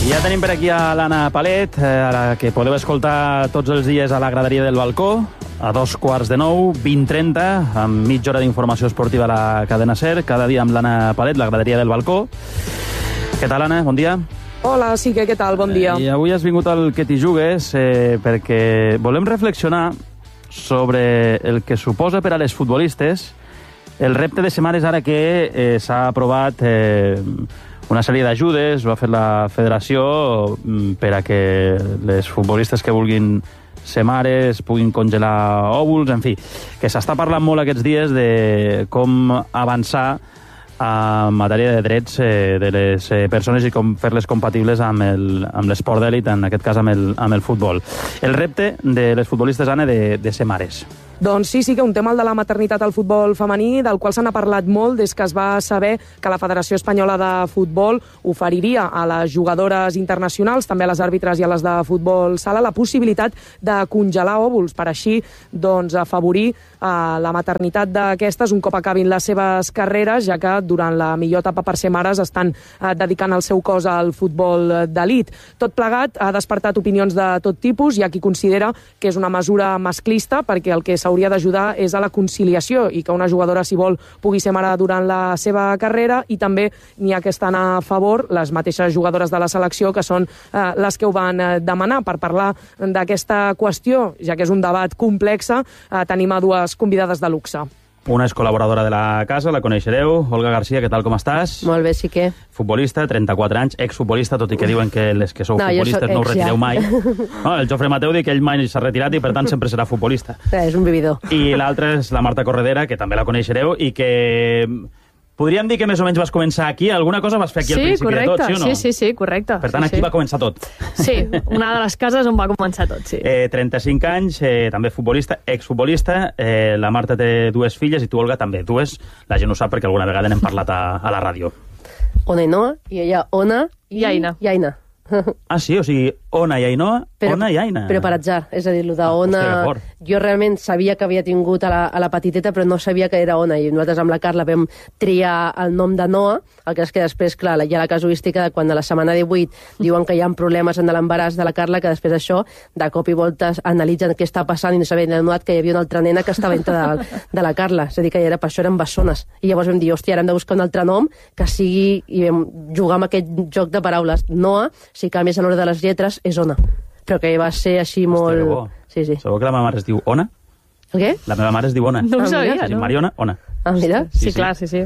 Ja tenim per aquí a l'Anna Palet, a la que podeu escoltar tots els dies a la graderia del balcó, a 8:45, 20:30, amb mitja hora d'informació esportiva a la cadena SER, cada dia amb l'Anna Palet, la graderia del balcó. Què tal, Anna? Bon dia. Hola, sí, què tal? Bon dia. I avui has vingut al Que t'hi jugues perquè volem reflexionar sobre el que suposa per a les futbolistes el repte de setmanes ara que s'ha aprovat una sèrie d'ajudes, va fer la federació per a que les futbolistes que vulguin ser mares puguin congelar òvuls, en fi, que s'està parlant molt aquests dies de com avançar en matèria de drets de les persones i com fer-les compatibles amb l'esport d'èlit, en aquest cas amb el futbol. El repte de les futbolistes, Anna, de ser mares. Doncs sí que un tema, el de la maternitat al futbol femení, del qual se n'ha parlat molt des que es va saber que la Federació Espanyola de Futbol oferiria a les jugadores internacionals, també a les àrbitres i a les de futbol sala, la possibilitat de congelar òvuls per així doncs, afavorir la maternitat d'aquestes un cop acabin les seves carreres, ja que durant la millor etapa per ser mares estan dedicant el seu cos al futbol d'elit. Tot plegat ha despertat opinions de tot tipus. Hi ha qui considera que és una mesura masclista perquè el que s'hauria d'ajudar és a la conciliació i que una jugadora, si vol, pugui ser mare durant la seva carrera, i també n'hi ha que estan a favor, les mateixes jugadores de la selecció, que són les que ho van demanar. Per parlar d'aquesta qüestió, ja que és un debat complex, tenim a dues convidades de luxe. Una és col·laboradora de la casa, la coneixereu. Olga García, què tal, com estàs? Molt bé, sí que. Futbolista, 34 anys, exfutbolista, tot i que diuen que les que sou futbolistes no us retireu mai. No, el Jofre Mateu diu que ell mai s'ha retirat i, per tant, sempre serà futbolista. És un vividor. I l'altra és la Marta Corredera, que també la coneixereu, i que podríem dir que més o menys vas començar aquí. Alguna cosa vas fer aquí al principi de tot, sí o no? Sí, correcte. Per tant, aquí va començar tot. Sí, una de les cases on va començar tot, sí. 35 anys, també futbolista, exfutbolista. La Marta té dues filles i tu, Olga, també dues. La gent ho sap perquè alguna vegada n'hem parlat a la ràdio. Ona i Noa, i ella Ona i Aina. Ah, sí? O sigui, Ona i Ainhoa, Ona i Aina. Però per atzar, és a dir, el d'Ona... Jo realment sabia que havia tingut a la petiteta, però no sabia que era Ona, i nosaltres amb la Carla vam triar el nom de Noa, el que és que després, clar, hi ha la casuística de quan a la setmana 18 diuen que hi ha problemes en l'embaràs de la Carla, que després d'això, de cop i voltes, analitzen què està passant i no s'havien adonat que hi havia una altra nena que estava dintre de la Carla, és a dir, que per això eren bessones. I llavors vam dir, hòstia, ara hem de buscar un altre nom que sigui, i vam jugar amb aquest joc de paraules. Noa, si canvies a l'hora de les lletres, és Ona. Però que va ser així molt... Hòstia, sí. Sabeu que la meva mare es diu Ona? El què? La meva mare es diu Ona. No ho sabia, no? Mariona, Ona. Ah, mira. Sí, clar, sí.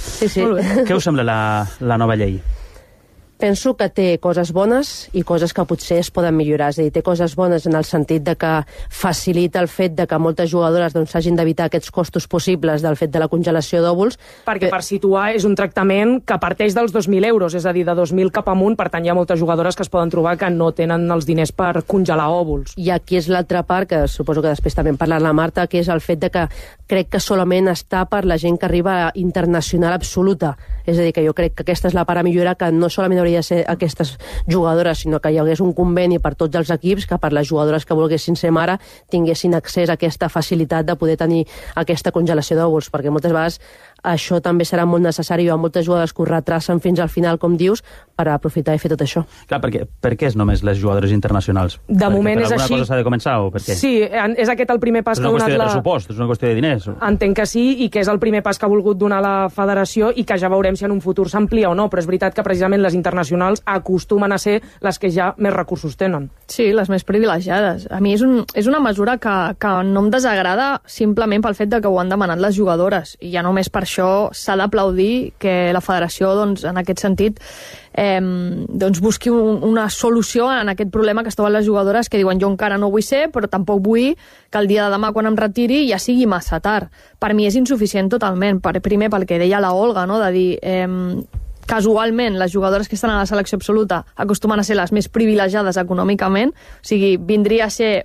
Què us sembla la nova llei? Penso que té coses bones i coses que potser es poden millorar. És a dir, té coses bones en el sentit de que facilita el fet de que moltes jugadores s'hagin d'evitar aquests costos possibles del fet de la congelació d'òvuls. Perquè, per situar, és un tractament que parteix dels 2.000 euros, és a dir, de 2.000 cap amunt. Per tant, hi ha moltes jugadores que es poden trobar que no tenen els diners per congelar òvuls. I aquí és l'altra part, que suposo que després també en parlarà la Marta, que és el fet de que crec que solament està per la gent que arriba a internacional absoluta. És a dir, que jo crec que aquesta és la part a millorar, que no solament hauria de ser aquestes jugadores, sinó que hi hagués un conveni per tots els equips, que per les jugadores que volguessin ser mare tinguessin accés a aquesta facilitat de poder tenir aquesta congelació d'òvuls, perquè moltes vegades això també serà molt necessari. Hi ha moltes jugadores que ho retracen fins al final, com dius, per aprofitar i fer tot això. Clar, per què és només les jugadores internacionals? De moment és així. Per alguna cosa s'ha de començar o per què? Sí, és aquest el primer pas que ha donat la... És una qüestió de pressupost, és una qüestió de diners. Entenc que sí, i que és el primer pas que ha volgut donar la federació i que ja veurem si en un futur s'amplia o no, però és veritat que precisament les internacionals acostumen a ser les que ja més recursos tenen. Sí, les més privilegiades. A mi és una mesura que no em desagrada simplement pel fet de que ho han demanat les jugadores, i ja només per això s'ha d'aplaudir que la federació, doncs, en aquest sentit, doncs busqui una solució en aquest problema que es troben les jugadores, que diuen jo encara no vull ser, però tampoc vull que el dia de demà, quan em retiri, ja sigui massa tard. Per mi és insuficient totalment, primer pel que deia la Olga, no? De dir... casualment, les jugadores que estan a la selecció absoluta acostumen a ser les més privilegiades econòmicament, o sigui, vindria a ser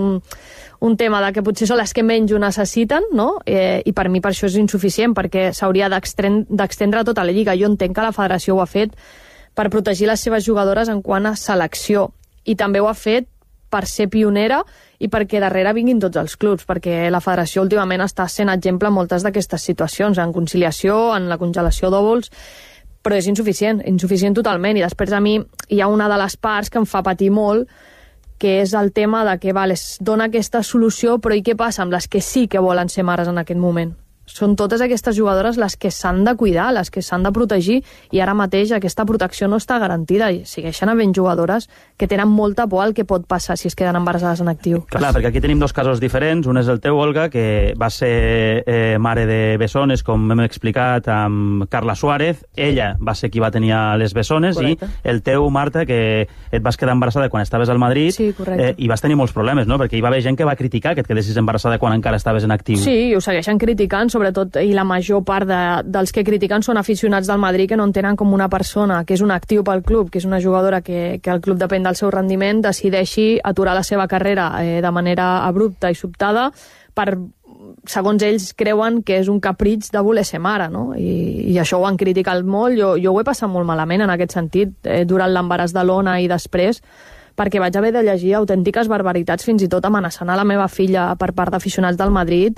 un tema de que potser són les que menys ho necessiten, no? I per mi per això és insuficient, perquè s'hauria d'extendre tota la lliga. Jo entenc que la federació ho ha fet per protegir les seves jugadores en quant a selecció, i també ho ha fet per ser pionera i perquè darrere vinguin tots els clubs, perquè la federació últimament està sent exemple en moltes d'aquestes situacions, en conciliació, en la congelació d'òvuls, però és insuficient totalment. I després a mi hi ha una de les parts que em fa patir molt, que és el tema de que, vale, es dona aquesta solució, però i què passa amb les que sí que volen ser mares en aquest moment? Són totes aquestes jugadores les que s'han de cuidar, les que s'han de protegir, i ara mateix aquesta protecció no està garantida, i segueixen havent jugadores que tenen molta por al que pot passar si es queden embarassades en actiu. Clar, perquè aquí tenim dos casos diferents. Un és el teu, Olga, que va ser mare de bessones, com hem explicat, amb Carla Suárez. Ella va ser qui va tenir les bessones. Correcte. I el teu, Marta, que et vas quedar embarassada quan estaves al Madrid. Sí, correcte. I vas tenir molts problemes, no? Perquè hi va haver gent que va criticar que et quedessis embarassada quan encara estaves en actiu. Sí, i ho segueixen criticant, sobretot, i la major part dels que critiquen són aficionats del Madrid que no entenen com una persona que és un actiu pel club, que és una jugadora que el club depèn del seu rendiment, decideixi aturar la seva carrera de manera abrupta i sobtada per, segons ells, creuen que és un capritx de voler ser mare, no? I això ho han criticat molt. Jo ho he passat molt malament en aquest sentit, durant l'embaràs de l'Ona i després, perquè vaig haver de llegir autèntiques barbaritats, fins i tot amenaçant a la meva filla per part d'aficionats del Madrid,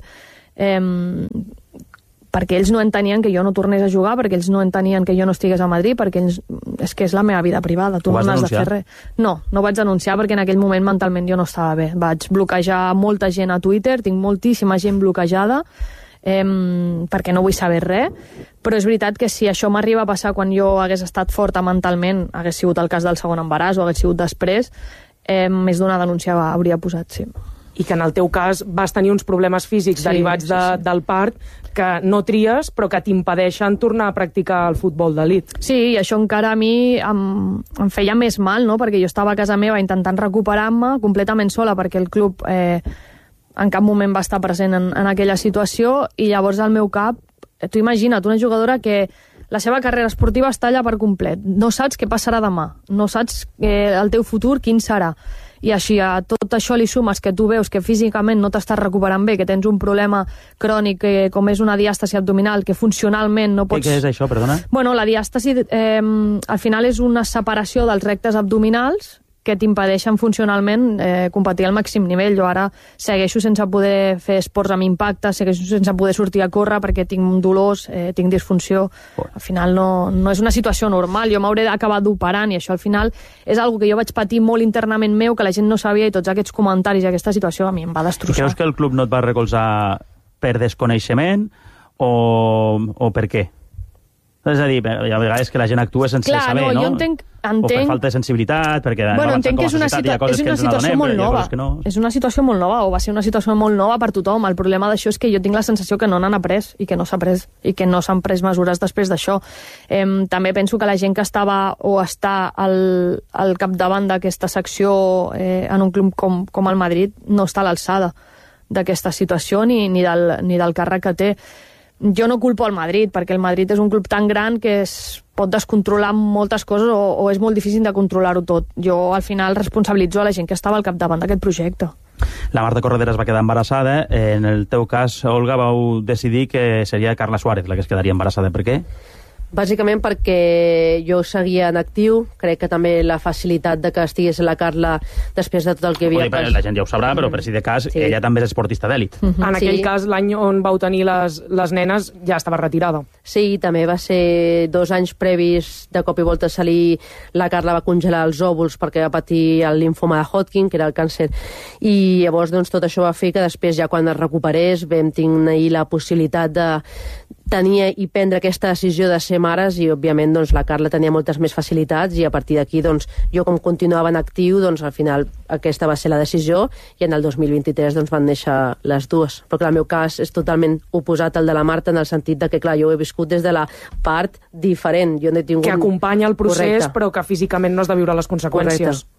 perquè ells no entenien que jo no tornés a jugar, perquè ells no entenien que jo no estigués a Madrid, perquè ells, és que és la meva vida privada, tu no n'has de fer res. No vaig denunciar perquè en aquell moment mentalment jo no estava bé. Vaig bloquejar molta gent a Twitter, tinc moltíssima gent bloquejada, perquè no vull saber res, però és veritat que si això m'arriba a passar quan jo hagués estat forta mentalment, hagués sigut el cas del segon embaràs o hagués sigut després, més d'una denúncia hauria posat, sí. I que en el teu cas vas tenir uns problemes físics derivats del part que no tries, però que t'impedeixen tornar a practicar el futbol d'elit. Sí, i això encara a mi em feia més mal, no? Perquè jo estava a casa meva intentant recuperar-me completament sola, perquè el club en cap moment va estar present en aquella situació, i llavors al meu cap, tu imagina't, una jugadora que la seva carrera esportiva està allà per complet, no saps què passarà demà, no saps el teu futur quin serà, i així a tot això li sumes que tu veus que físicament no t'estàs recuperant bé, que tens un problema crònic com és una diàstasi abdominal, que funcionalment no pots... Què és això, perdona? Bueno, la diàstasi al final és una separació dels rectes abdominals que t'impedeixen funcionalment competir al màxim nivell. Jo ara segueixo sense poder fer esports amb impacte, segueixo sense poder sortir a córrer perquè tinc dolors, tinc disfunció. Al final no és una situació normal, jo m'hauré d'acabar d'operant, i això al final és algo que jo vaig patir molt internament meu, que la gent no sabia, i tots aquests comentaris i aquesta situació a mi em va destrossar. Creus que el club no et va recolzar per desconeixement o per què? És a dir, hi ha vegades que la gent actua sense saber, no? Jo entenc... O per falta de sensibilitat, perquè entenc que és una situació molt nova. És una situació molt nova, o va ser una situació molt nova per tothom. El problema d'això és que jo tinc la sensació que no n'han après, i que no s'ha pres, i que no s'han pres mesures després d'això. També penso que la gent que estava o està al capdavant d'aquesta secció en un club com el Madrid no està a l'alçada d'aquesta situació ni del càrrec que té. Jo no culpo el Madrid, perquè el Madrid és un club tan gran que es pot descontrolar moltes coses o és molt difícil de controlar-ho tot. Jo, al final, responsabilitzo a la gent que estava al capdavant d'aquest projecte. La Marta Corredera es va quedar embarassada. En el teu cas, Olga, vau decidir que seria Carla Suárez la que es quedaria embarassada. Per què? Bàsicament perquè jo seguia en actiu, crec que també la facilitat de que estigués la Carla després de tot el que havia passat. La gent ja ho sabrà, però per si de cas, sí. Ella també és esportista d'èlit. En aquell cas, l'any on vau tenir les nenes ja estava retirada. Sí, també va ser 2 anys previs, de cop i volta la Carla va congelar els òvuls perquè va patir el linfoma de Hodgkin, que era el càncer, i llavors doncs, tot això va fer que després, ja quan es recuperés, vam tenir la possibilitat de tenir i prendre aquesta decisió de ser mares, i òbviament doncs, la Carla tenia moltes més facilitats, i a partir d'aquí doncs, jo com continuava en actiu, doncs al final aquesta va ser la decisió, i en el 2023 doncs, van néixer les dues. Però clar, el meu cas és totalment oposat al de la Marta, en el sentit de que clar, jo ho he viscut des de la part diferent. Jo no he tingut... Que acompanya el procés, correcte, però que físicament no has de viure les conseqüències. Correcte.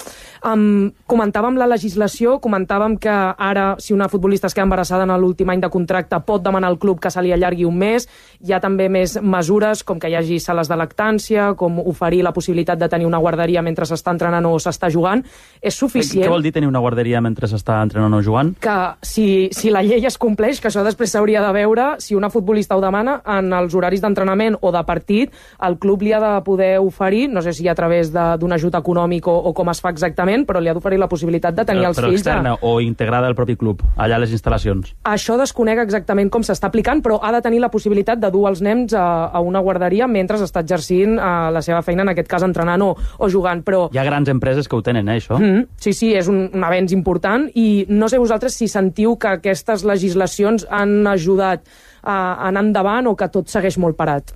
Comentàvem la legislació, comentàvem que ara, si una futbolista es queda embarassada en l'últim any de contracte, pot demanar al club que se li allargui un mes. Hi ha també més mesures, com que hi hagi sales de lactància, com oferir la possibilitat de tenir una guarderia mentre s'està entrenant o s'està jugant. És suficient... Què vol dir tenir una guarderia mentre s'està entrenant o jugant? Que si la llei es compleix, que això després s'hauria de veure, si una futbolista ho demana, en els horaris d'entrenament o de partit, el club li ha de poder oferir, no sé si a través d'un ajut econòmic o com es fa exactament, permanent, però li ha d'oferir la possibilitat de tenir els fills... fills... Però externa o integrada al propi club, allà a les instal·lacions? Això desconec exactament com s'està aplicant, però ha de tenir la possibilitat de dur els nens a una guarderia mentre està exercint la seva feina, en aquest cas entrenant o jugant, però... Hi ha grans empreses que ho tenen, això? Sí, és un avenç important, i no sé vosaltres si sentiu que aquestes legislacions han ajudat a anar endavant o que tot segueix molt parat.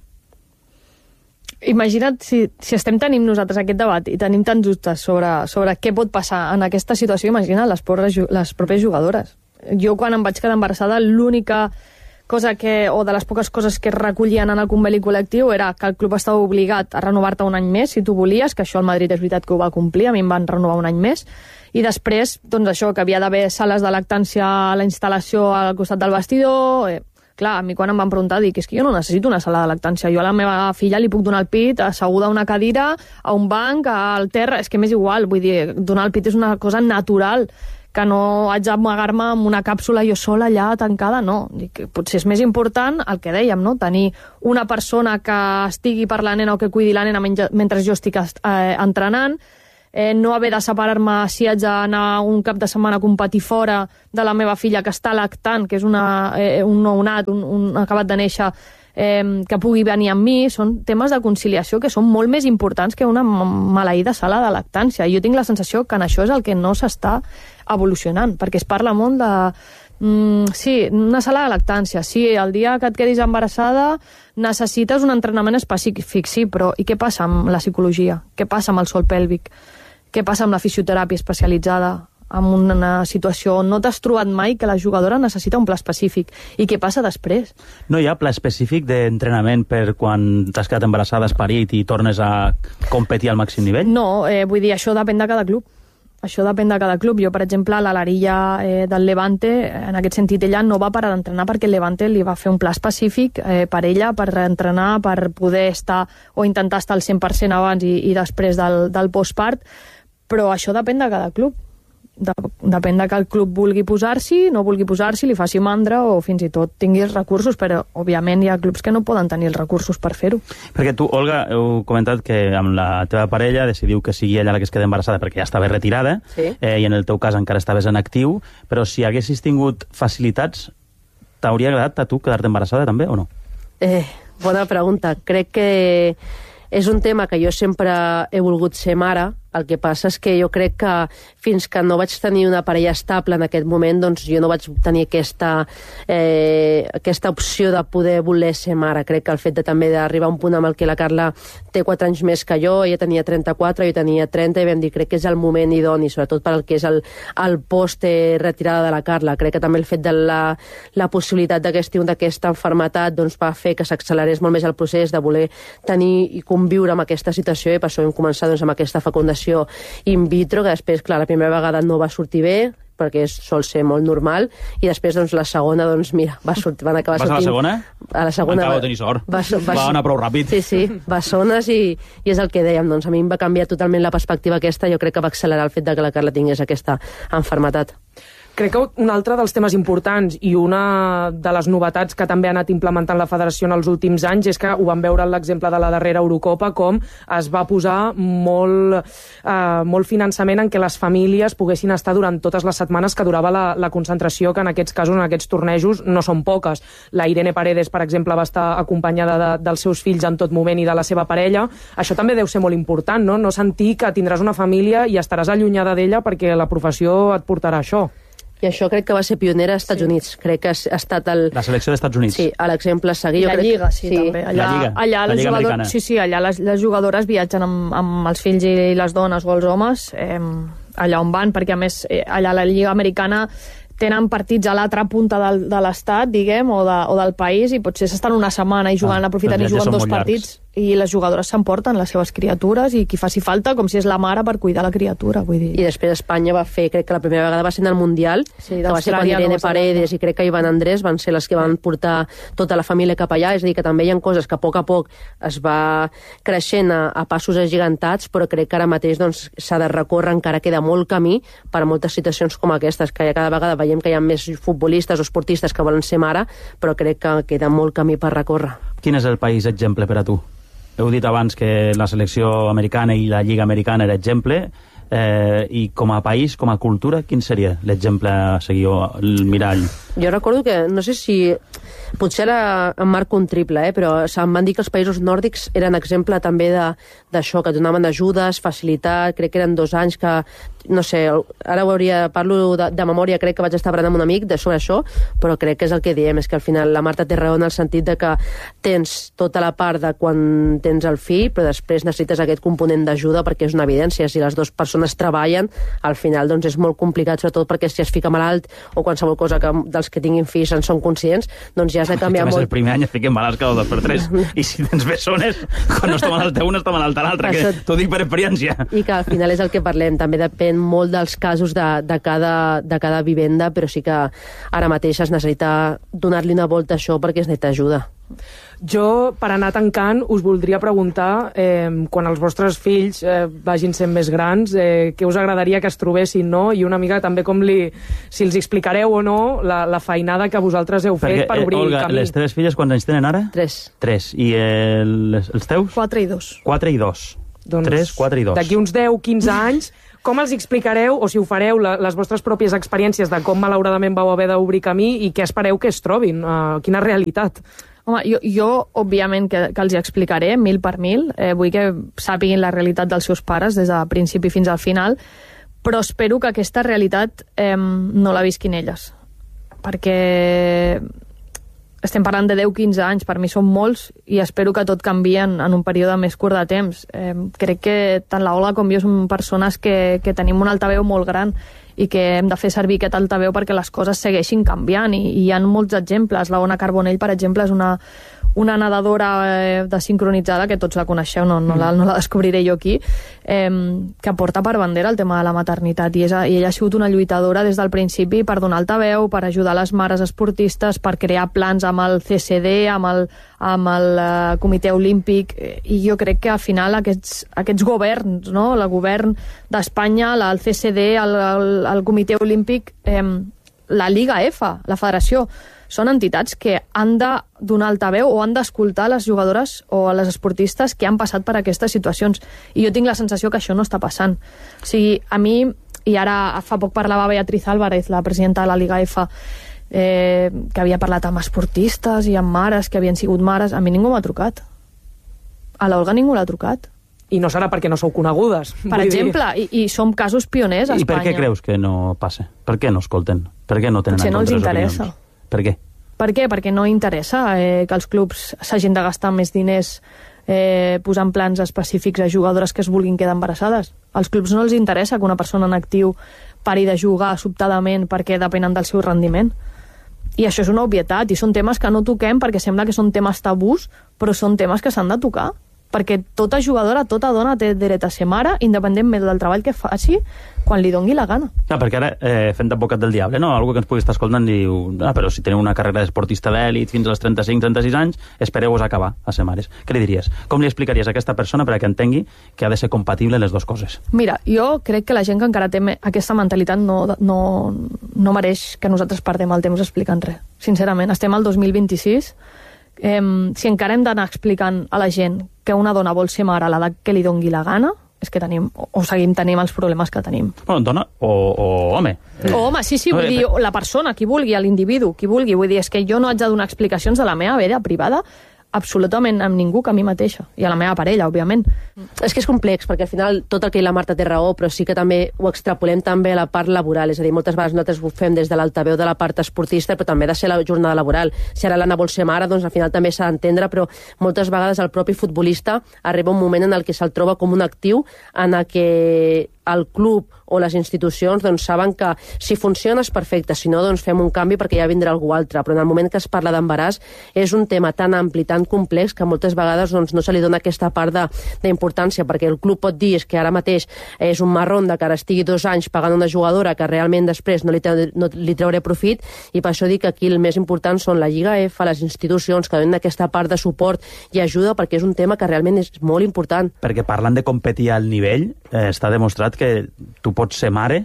Imagina't si estem tenint nosaltres aquest debat i tenim tants dubtes sobre què pot passar en aquesta situació, imagina les pròpies jugadores. Jo, quan em vaig quedar embarassada, l'única cosa o de les poques coses que es recollien en el conveni col·lectiu era que el club estava obligat a renovar-te un any més si tu volies, que això el Madrid és veritat que ho va complir, a mi em van renovar un any més, i després, doncs això, que havia d'haver sales de lactància a la instal·lació al costat del vestidor... Clar, a mi quan em van preguntar, dic, és que jo no necessito una sala de lactància. Jo a la meva filla li puc donar el pit asseguda a una cadira, a un banc, al terra... És que m'és igual, vull dir, donar el pit és una cosa natural, que no haig d'amagar-me amb una càpsula jo sola allà tancada, no. Dic, potser és més important el que dèiem, no? Tenir una persona que estigui per la nena o que cuidi la nena mentre jo estic entrenant, no haver de separar-me si haig d'anar un cap de setmana a competir fora de la meva filla que està lactant, que és un nounat, un acabat de néixer, que pugui venir amb mi. Són temes de conciliació que són molt més importants que una maleïda sala de lactància. Jo tinc la sensació que en això és el que no s'està evolucionant, perquè es parla molt de... sí, una sala de lactància, sí, el dia que et quedis embarassada necessites un entrenament específic, sí, però i què passa amb la psicologia? Què passa amb el sòl pèlvic? Què passa amb la fisioteràpia especialitzada? En una situació on no t'has trobat mai que la jugadora necessita un pla específic. I què passa després? No hi ha pla específic d'entrenament per quan t'has quedat embarassada, has parit i tornes a competir al màxim nivell? No, vull dir, això depèn de cada club. Això depèn de cada club. Jo, per exemple, la Larilla del Levante, en aquest sentit, ella no va parar d'entrenar perquè el Levante li va fer un pla específic per ella, per entrenar, per poder estar o intentar estar al 100% abans i després del postpart, però això depèn de cada club. Depèn de que el club vulgui posar-s'hi, no vulgui posar-s'hi, li faci mandra o fins i tot tingui els recursos, però òbviament hi ha clubs que no poden tenir els recursos per fer-ho. Perquè tu, Olga, heu comentat que amb la teva parella decidiu que sigui ella la que es queda embarassada perquè ja estava retirada, sí. I en el teu cas encara estaves en actiu, però si haguessis tingut facilitats, t'hauria agradat a tu quedar-te embarassada també o no? Bona pregunta. Crec que és un tema que jo sempre he volgut ser mare. El que passa és que jo crec que fins que no vaig tenir una parella estable en aquest moment, doncs jo no vaig tenir aquesta opció de poder voler ser mare. Crec que el fet de també d'arribar a un punt amb el que la Carla té 4 anys més que jo, ella tenia 34, jo tenia 30, i vam dir, crec que és el moment idoni, sobretot per al que és el post retirada de la Carla. Crec que també el fet de la possibilitat d'aquesta malaltia doncs, va fer que s'accelerés molt més el procés de voler tenir i conviure amb aquesta situació, i per això vam començar doncs, amb aquesta fecundació in vitro, que després, clar, la primera vegada no va sortir bé, perquè sol ser molt normal, i després, doncs, la segona, doncs, mira, van acabar sortint... Vas a la segona? A la segona... Acaba de tenir sort. Va anar prou ràpid. Sí, bessones, i és el que dèiem, doncs, a mi em va canviar totalment la perspectiva aquesta, jo crec que va accelerar el fet de que la Carla tingués aquesta malaltia. Crec que un altre dels temes importants i una de les novetats que també ha anat implementant la federació en els últims anys és que ho vam veure en l'exemple de la darrera Eurocopa, com es va posar molt finançament en què les famílies poguessin estar durant totes les setmanes que durava la concentració, que en aquests casos, en aquests tornejos, no són poques. La Irene Paredes, per exemple, va estar acompanyada dels seus fills en tot moment i de la seva parella. Això també deu ser molt important, no? No sentir que tindràs una família i estaràs allunyada d'ella perquè la professió et portarà això. I això crec que va ser pionera als Estats Units. Crec que ha estat la selecció dels Estats Units. Sí, l'exemple a seguir. La Lliga, sí, també. La Lliga americana. Sí, allà les jugadores viatgen amb els fills i les dones o els homes allà on van, perquè a més allà la Lliga americana tenen partits a l'altra punta de l'estat, diguem, o del país, i potser s'estan una setmana i jugant, aprofitant i jugant 2 partits. I les jugadores s'emporten les seves criatures i qui faci falta, com si és la mare, per cuidar la criatura, vull dir. I després Espanya va fer, crec que la primera vegada va ser en el Mundial, que va ser quan Irene Paredes i crec que Iván Andrés van ser les que van portar tota la família cap allà. És a dir, que també hi ha coses que a poc es va creixent a passos agigantats, però crec que ara mateix s'ha de recórrer, encara queda molt camí per a moltes situacions com aquestes, que cada vegada veiem que hi ha més futbolistes o esportistes que volen ser mare, però crec que queda molt camí per recórrer. Quin és el país exemple per a tu? Heu dit abans que la selecció americana i la Lliga americana era exemple. I com a país, com a cultura, quin seria l'exemple a seguir o el mirall? Jo recordo que, no sé si... Potser ara em marco un triple, però em van dir que els països nòrdics eren exemple també d'això, que donaven ajudes, facilitat, crec que eren 2 anys que, no sé, ara parlo de memòria, crec que vaig estar parlant amb un amic sobre això, però crec que és el que diem, és que al final la Marta té raó en el sentit de que tens tota la part de quan tens el fill, però després necessites aquest component d'ajuda perquè és una evidència, si les dues persones treballen, al final doncs és molt complicat, sobretot perquè si es fica malalt o qualsevol cosa que dels que tinguin fills en són conscients, doncs ja has de canviar molt. El primer any es fiquen malalts cada 2 per 3 i si tens bessones, quan no està malalt un, està malalt l'altre, que t'ho dic per experiència. I que al final és el que parlem, també depèn molt dels casos de cada vivenda, però sí que ara mateix es necessita donar-li una volta a això perquè es necessita ajuda. Jo, per anar tancant, us voldria preguntar, quan els vostres fills vagin sent més grans, què us agradaria que es trobessin, no? I una mica també si els explicareu o no la feinada que vosaltres heu fet per obrir Olga, camí. Les teves filles quants anys tenen ara? 3. 3. I els teus? 4 i 2. 4 i 2. Doncs 3, 4 i 2. D'aquí uns 10-15 anys, com els explicareu, o si ho fareu, les vostres pròpies experiències de com malauradament vau haver d'obrir camí i què espereu que es trobin? Quina realitat? Home, jo òbviament, que els hi explicaré 1000 per 1000. Vull que sàpiguin la realitat dels seus pares des del principi fins al final, però espero que aquesta realitat no la visquin elles. Perquè estem parlant de 10-15 anys, per mi són molts, i espero que tot canvie en un període més curt de temps. Crec que tant la Olga com jo som persones que tenim un altaveu molt gran i que hem de fer servir aquest altaveu perquè les coses segueixin canviant, i hi ha molts exemples. La Ona Carbonell, per exemple, és una nedadora de sincronitzada, que tots la coneixeu, no la descobriré jo aquí, que porta per bandera el tema de la maternitat, i ella ha sigut una lluitadora des del principi per donar altaveu, per ajudar les mares esportistes, per crear plans amb el CCD, amb el Comitè Olímpic, i jo crec que al final aquests governs, no? El govern d'Espanya, el CCD, el Comitè Olímpic, la Liga F, la federació, són entitats que han de donar altaveu o han d'escoltar les jugadores o les esportistes que han passat per aquestes situacions. I jo tinc la sensació que això no està passant. O sigui, a mi, i ara fa poc parlava Beatriz Álvarez, la presidenta de la Liga F, que havia parlat amb esportistes i amb mares que havien sigut mares. A mi ningú m'ha trucat. A l'Olga ningú l'ha trucat. I no serà perquè no sou conegudes. Per exemple, i som casos pioners a Espanya. I per què creus que no passa? Per què no escolten? Per què no tenen en compte les opinions? Per què? Per què? Perquè no interessa que els clubs s'hagin de gastar més diners posant plans específics a jugadores que es vulguin quedar embarassades. Als clubs no els interessa que una persona en actiu pari de jugar sobtadament perquè depenen del seu rendiment. I això és una obvietat, i són temes que no toquem perquè sembla que són temes tabús, però són temes que s'han de tocar. Perquè tota jugadora, tota dona té dret a ser mare, independentment del treball que faci, quan li dongui la gana. Perquè ara, fent d'advocat del diable, no? Algú que ens pugui estar escoltant diu, però si teniu una carrera d'esportista d'èlit fins als 35-36 anys, espereu-vos acabar a ser mares. Què li diries? Com li explicaries a aquesta persona perquè entengui que ha de ser compatible les dues coses? Mira, jo crec que la gent que encara té aquesta mentalitat no mereix que nosaltres perdem el temps explicant res. Sincerament, estem al 2026. Si encara hem d'anar explicant a la gent que una dona vol ser mare a l'edat que li dongui la gana, és que tenim, o seguim tenint els problemes que tenim. Bueno, dona o home. O home, sí, vull dir, la persona, qui vulgui, l'individu, qui vulgui. Vull dir, és que jo no haig de donar explicacions de la meva vida privada absolutament amb ningú que a mi mateixa, i a la meva parella, òbviament. És que és complex, perquè al final tot el que la Marta té raó, però sí que també ho extrapolem també a la part laboral, és a dir, moltes vegades nosaltres ho fem des de l'altaveu de la part esportista, però també ha de ser la jornada laboral. Si ara l'Anna vol ser mare, doncs al final també s'ha d'entendre, però moltes vegades el propi futbolista arriba un moment en el que se'l troba com un actiu, en el que el club o les institucions doncs saben que si funciona és perfecte, si no doncs fem un canvi perquè ja vindrà algú altre, però en el moment que es parla d'embaràs és un tema tan ampli, tan complex, que moltes vegades doncs, no se li dona aquesta part d'importància, perquè el club pot dir que ara mateix és un marrón de que ara estigui 2 anys pagant una jugadora que realment després no li trauré profit, i per això dic que aquí el més important són la Lliga F, les institucions que donen aquesta part de suport i ajuda, perquè és un tema que realment és molt important. Perquè parlant de competir al nivell, està demostrat que tu pots ser mare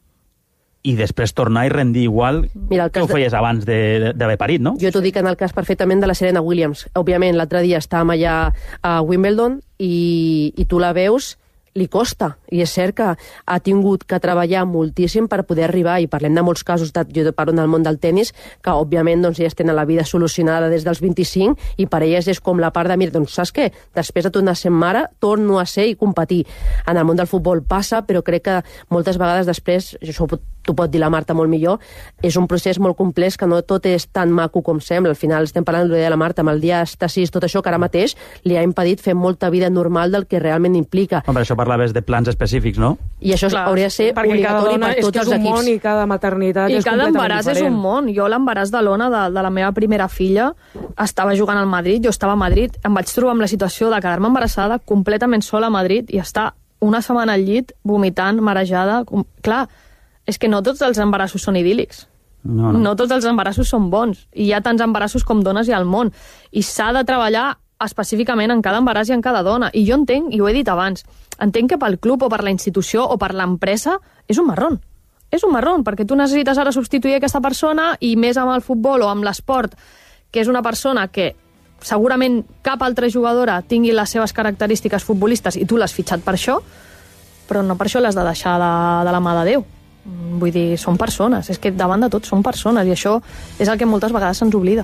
i després tornar i rendir igual. Mira, que ho feies abans d'haver parit, no? Jo t'ho dic en el cas perfectament de la Serena Williams. Òbviament, l'altre dia estàvem allà a Wimbledon i tu la veus li costa, i és cert que ha tingut que treballar moltíssim per poder arribar, i parlem de molts casos, jo parlo del món del tennis, que òbviament doncs, elles tenen la vida solucionada des dels 25, i per elles és com la part de, mira, doncs saps què? Després de tornar a ser mare, torno a ser i competir. En el món del futbol passa, però crec que moltes vegades després, això t'ho pot dir la Marta molt millor, és un procés molt complex que no tot és tan maco com sembla. Al final estem parlant de la Marta, amb el dia està 6, tot això que ara mateix li ha impedit fer molta vida normal del que realment implica. Per això parlaves de plans específics, no? I això hauria de ser obligatori per tots els equips. És un món i cada maternitat és completament diferent. I cada embaràs és un món. Jo l'embaràs de l'Ona, de la meva primera filla, estava jugant al Madrid, jo estava a Madrid, em vaig trobar amb la situació de quedar-me embarassada completament sola a Madrid i estar una setmana al llit vomitant, marejada. Clar, és que no tots els embarassos són idíl·lics. No tots els embarassos són bons. I hi ha tants embarassos com dones hi ha al món. I s'ha de treballar específicament en cada embaràs i en cada dona. I jo entenc, i ho he dit abans, entenc que pel club o per la institució o per l'empresa és un marrón. És un marrón, perquè tu necessites ara substituir aquesta persona i més amb el futbol o amb l'esport, que és una persona que segurament cap altra jugadora tingui les seves característiques futbolistes i tu l'has fitxat per això, però no per això l'has de deixar de la mà de Déu. Vull dir, són persones, és que davant de tot són persones i això és el que moltes vegades se'ns oblida.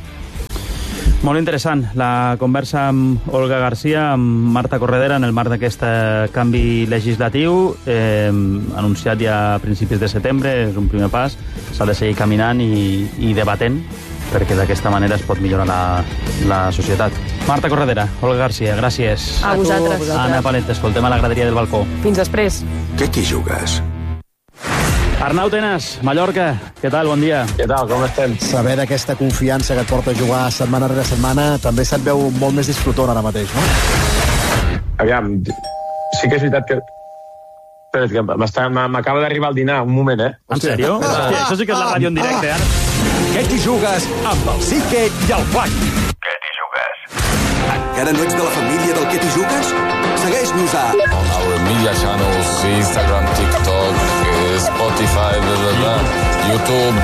Molt interessant la conversa amb Olga Garcia, amb Marta Corredera en el marc d'aquest canvi legislatiu anunciat ja a principis de setembre. És un primer pas, s'ha de seguir caminant i debatent, perquè d'aquesta manera es pot millorar la societat. Marta Corredera, Olga Garcia, gràcies. A vosaltres. Anna Palent, escoltem a la graderia del balcó. Fins després. Què t'hi jugues? Arnau Tenas, Mallorca, què tal? Bon dia. Què tal, com estem? Saber d'aquesta confiança que et porta a jugar setmana rere setmana també se't veu molt més disfrutor ara mateix, no? Aviam, sí que és veritat que... Espera, que m'acaba d'arribar al dinar, un moment, En sèrio? Hòstia, això sí que és la ràdio en directe, ara. Què t'hi jugues amb el Sique i el Flac? Què t'hi jugues? Encara no ets de la família del Què t'hi jugues? Segueix-nos a... On our media channels, Instagram, TikTok, Spotify, YouTube,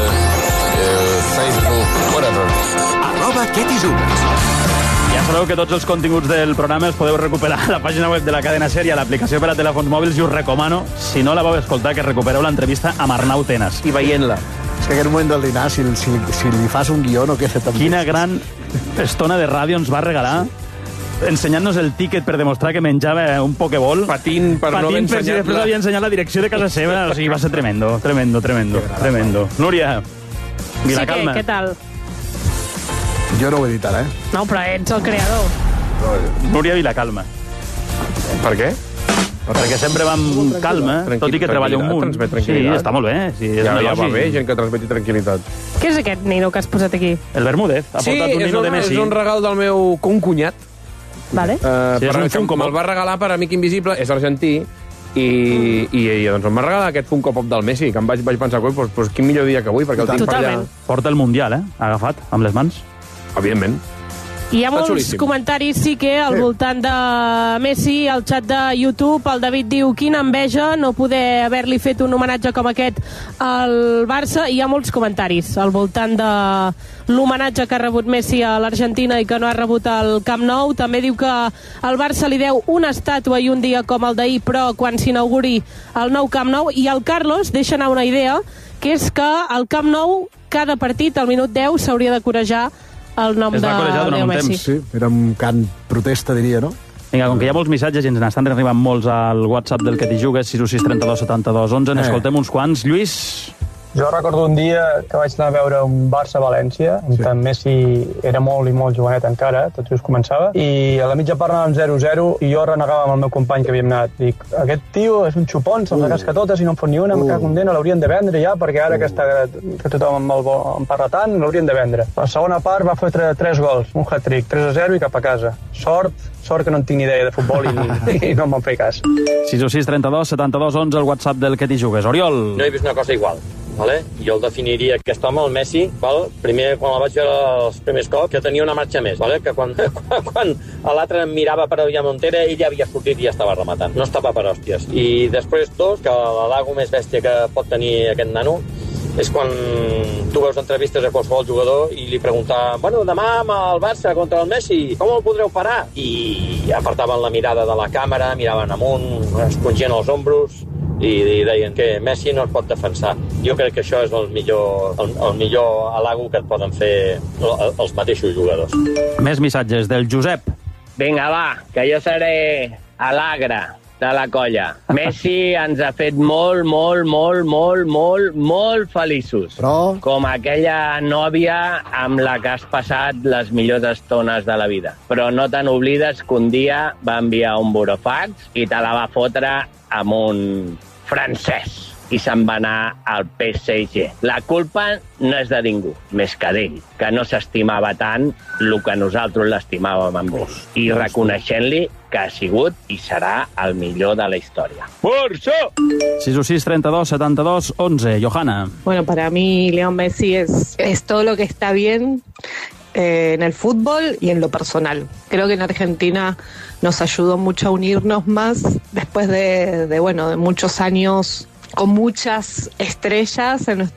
Facebook, whatever. @Què t'hi jugues? Ja sabeu que tots els continguts del programa els podeu recuperar a la pàgina web de la cadena SER i a l'aplicació per a telèfons mòbils, i us recomano, si no la vau escoltar, que recupereu l'entrevista amb Arnau Tenas. I veient-la. És que aquest moment del dinar, si li fas un guió, no queda tan... Quina gran estona de ràdio ens va regalar, ensenyant-nos el tíquet per demostrar que menjava un pokeball. Patint per no haver per si després havia ensenyat la direcció de casa seva. O sigui, va ser tremendo. Núria, Vilacalma. Sí, què tal? Jo no ho he dit ara, No, però ets el creador. Núria Vilacalma. Per què? Perquè sempre va amb calma, tot i que treballa un munt. Sí, està molt bé. Sí, ja va bé, gent que transmeti tranquil·litat. Què és aquest nino que has posat aquí? El Bermúdez. Ha portat un nino de Messi. Sí, és un regal del meu concunyat. Vale. Com el va regalar per Amic Invisible, és argentí, i doncs em va regalar aquest Funko Pop del Messi, que em vaig pensar, pues, quin millor dia que avui, perquè el tinc per allà. Porta el Mundial, agafat, amb les mans. Òbviament. Hi ha molts comentaris, sí que al voltant de Messi, al xat de YouTube. El David diu, quina enveja no poder haver-li fet un homenatge com aquest al Barça. Hi ha molts comentaris al voltant de l'homenatge que ha rebut Messi a l'Argentina i que no ha rebut al Camp Nou. També diu que el Barça li deu una estàtua i un dia com el d'ahir, però quan s'inauguri el nou Camp Nou. I el Carlos deixa anar una idea, que és que al Camp Nou cada partit, al minut 10, s'hauria de corejar el nom de Leo Messi. Sí, era un cant protesta, diria, no? Vinga, com que hi ha molts missatges i ens n'estan arribant molts al WhatsApp del Que t'hi jugues, 616 32 72 11, n'escoltem uns quants. Lluís? Jo recordo un dia que vaig anar a veure un Barça-València, on Messi era molt i molt jovenet encara, tot just començava, i a la mitja part anàvem 0-0 i jo renegava amb el meu company que havíem anat. Dic, aquest tio és un xupon, se'ls casca totes i no en fot ni una, me cago en Déu, l'haurien de vendre ja, perquè ara que tothom en parla tant, l'haurien de vendre. La segona part va fotre 3 gols, un hat-trick, 3-0 i cap a casa. Sort que no en tinc ni idea de futbol i no em van fer cas. 616 32 72 11, el WhatsApp del Que t'hi jugues. Oriol? No he vist una cosa igual. Vale? Jo el definiria, aquest home, el Messi, val? Primer, quan el vaig veure els primers cops, que tenia una marxa més, vale? Que quan l'altre em mirava per allà Montera, ell ja havia sortit i ja estava rematant. No estava per hòsties. I després dos, que l'alago més bèstia que pot tenir aquest nano és quan tu veus entrevistes a qualsevol jugador i li preguntaven, bueno, demà amb el Barça contra el Messi, com el podreu parar? I apartaven la mirada de la càmera, miraven amunt, es congien els ombros i deien que Messi no es pot defensar. Jo crec que això és el millor halago que et poden fer els mateixos jugadors. Més missatges del Josep. Vinga, va, que jo seré alegre de la colla. Messi ens ha fet molt feliços. Però... Com aquella nòvia amb la que has passat les millors estones de la vida. Però no te n'oblides que un dia va enviar un burofax i te la va fotre amb un francès i se'n va anar al PSG. La culpa no és de ningú, més que d'ell, que no s'estimava tant el que nosaltres l'estimàvem amb ell. I reconeixent-li que ha sigut i serà el millor de la història. Força! 6 32 72 11. Johanna. Bueno, para mí Leo Messi es todo lo que está bien en el fútbol y en lo personal. Creo que en Argentina nos ayudó mucho a unirnos más después de muchos años con muchas estrellas en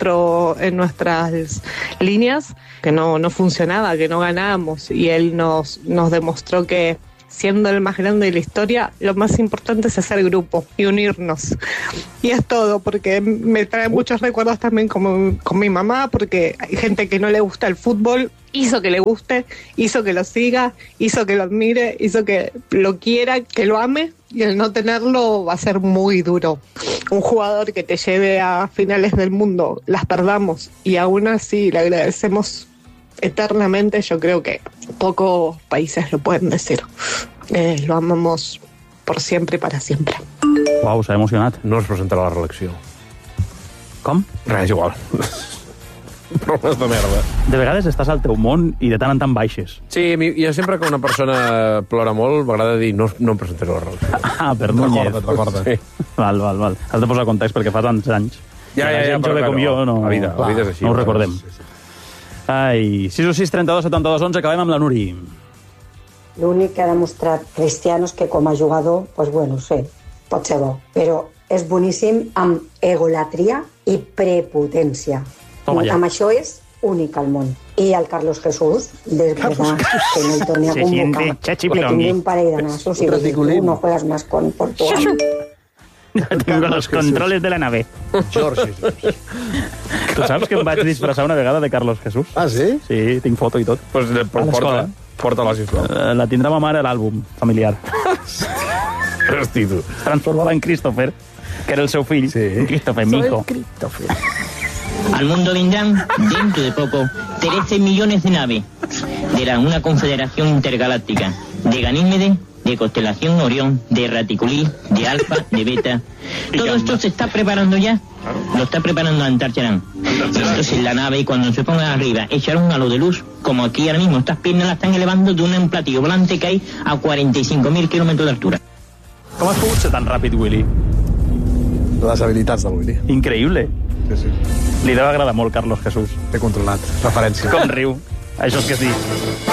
nuestras líneas, que no funcionaba, que no ganábamos, y él nos demostró que siendo el más grande de la historia, lo más importante es hacer grupo y unirnos. Y es todo, porque me trae muchos recuerdos también con mi mamá, porque hay gente que no le gusta el fútbol, hizo que le guste, hizo que lo siga, hizo que lo admire, hizo que lo quiera, que lo ame, y el no tenerlo va a ser muy duro. Un jugador que te lleve a finales del mundo, las perdamos, y aún así le agradecemos eternamente. Yo creo que pocos países lo pueden decir. Lo amamos por siempre y para siempre. Uau, s'ha emocionat. No es presentarà a la reelecció. Com? Res, és igual. Problemes de merda. De vegades estàs al teu món i de tant en tant baixes. Sí, jo sempre que una persona plora molt m'agrada dir no em presentaré a la reelecció. Ah, per Núñez. Recorda't. Sí. Val. Has de posar context perquè fa tants anys. Ja, gent jove com jo, no... La vida és així. No ho recordem. Sí. Ai, 6 32 72 11, acabem amb la Nuri. L'únic que ha demostrat Cristiano és que com a jugador, doncs bueno, sí, pot ser bo, però és boníssim amb egolatria i prepotència. Amb això és únic al món. I el Carlos Jesús, desverdad, que no el torni a convocar. Le tindré un parell de nassos i tu no juegas más con Portugal. Tengo los controles de la nave. Jorge. Tu saps que em vaig disfressar una vegada de Carlos Jesús? Ah, sí? Sí, tinc foto i tot. Pues porta-la, sisplau. La tindrà ma mare a l'àlbum familiar. Hosti, tu. Transformava en Christopher, que era el seu fill. Sí. Christopher, mi hijo. Christopher. Al mundo vendrán, dentro de poco, 13 millones de naves de una confederación intergaláctica de Ganímede, de Constelación Orión, de Raticulí, de Alfa, de Beta. Todo esto se está preparando ya. Lo está preparando Antarcharán. Entonces la nave, y cuando se pongan arriba, echarán un halo de luz, como aquí ahora mismo. Estas piernas las están elevando de un platillo volante que hay a 45.000 kilómetros de altura. Com has pogut ser tan ràpid, Willy? Les habilitats del Willy. Increïble. Sí. Li deu agradar molt Carlos Jesús. Té controlat. Referència. Com riu. Això és que sí.